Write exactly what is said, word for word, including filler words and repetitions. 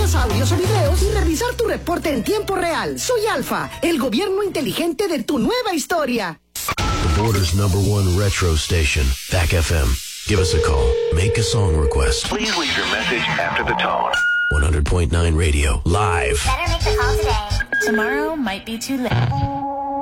llamadas, audios o videos y revisar tu reporte en tiempo real. Soy Alfa, el gobierno inteligente de tu nueva historia. The Border's number one retro station, Pac F M. Give us a call. Make a song request. Please leave your message after the tone. one hundred point nine Radio, live. Better make the call today. Tomorrow might be too late.